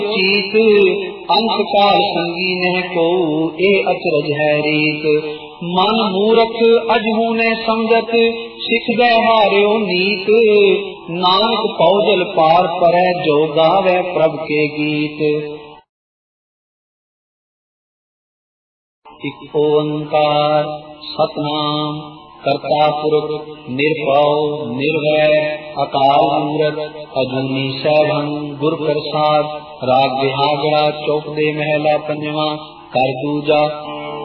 चीत अंत काल संगी नह को ए अचरज है रीत। मन मूरख अजहू ने संगत सिख गए हार्यो नीत। नानक पौजल पार परै जो गावे प्रभ के गीत। इक ओंकार सतनाम करता पुरख निरभव निर्वैर अकाल मूरत अजूनी सैभं गुर प्रसाद। राग बिहागड़ा चौक दे महला पंजवा कर दूजा।